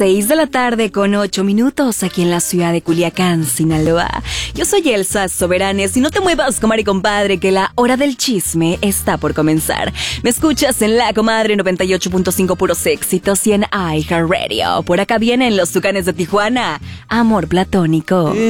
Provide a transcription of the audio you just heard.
6 de la tarde con 8 minutos aquí en la ciudad de Culiacán, Sinaloa. Yo soy Elsa Soberanes y no te muevas, comadre y compadre, que la hora del chisme está por comenzar. Me escuchas en La Comadre 98.5 puros éxitos y en iHeartRadio. Por acá vienen los Tucanes de Tijuana, Amor Platónico.